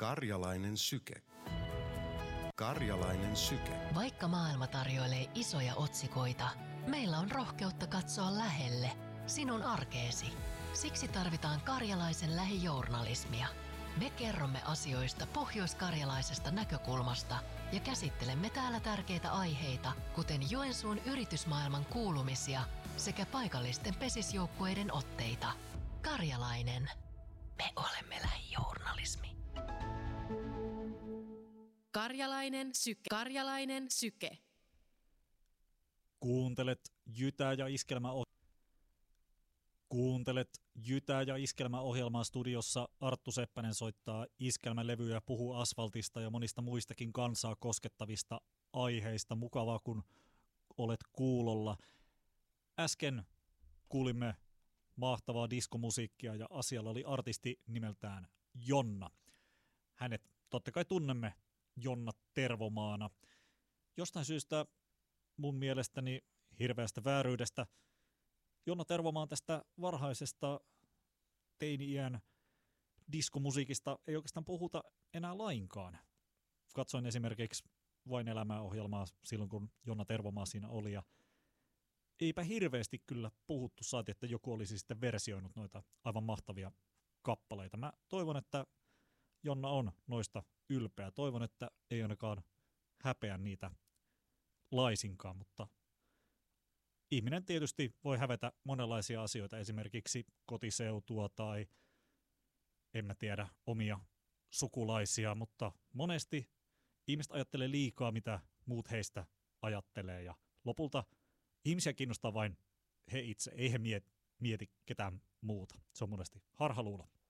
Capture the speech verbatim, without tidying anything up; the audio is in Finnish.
Karjalainen syke. Karjalainen syke. Vaikka maailma tarjoilee isoja otsikoita, meillä on rohkeutta katsoa lähelle, sinun arkeesi. Siksi tarvitaan karjalaisen lähijournalismia. Me kerromme asioista pohjoiskarjalaisesta näkökulmasta ja käsittelemme täällä tärkeitä aiheita, kuten Joensuun yritysmaailman kuulumisia sekä paikallisten pesisjoukkueiden otteita. Karjalainen. Me olemme lähijournalismi. Karjalainen syke. Karjalainen syke. Kuuntelet Jytää ja iskelmä Kuuntelet Jytää ja iskelmäohjelmaa studiossa. Arttu Seppänen soittaa iskelmälevyjä, puhuu asfaltista ja monista muistakin kansaa koskettavista aiheista. Mukavaa, kun olet kuulolla. Äsken kuulimme mahtavaa diskomusiikkia ja asialla oli artisti nimeltään Jonna. Hänet totta kai tunnemme Jonna Tervomaana. Jostain syystä mun mielestäni hirveästä vääryydestä Jonna Tervomaan tästä varhaisesta teini-iän diskomusiikista ei oikeastaan puhuta enää lainkaan. Katsoin esimerkiksi Vain elämää -ohjelmaa silloin, kun Jonna Tervomaa siinä oli, ja eipä hirveästi kyllä puhuttu, saati, että joku olisi sitten versioinut noita aivan mahtavia kappaleita. Mä toivon, että Jonna on noista ylpeä. Toivon, että ei ainakaan häpeä niitä laisinkaan, mutta ihminen tietysti voi hävetä monenlaisia asioita, esimerkiksi kotiseutua tai en mä tiedä omia sukulaisia, mutta monesti ihmiset ajattelee liikaa, mitä muut heistä ajattelee, ja lopulta ihmisiä kiinnostaa vain he itse, ei he mieti ketään muuta. Se on monesti harhaluulo.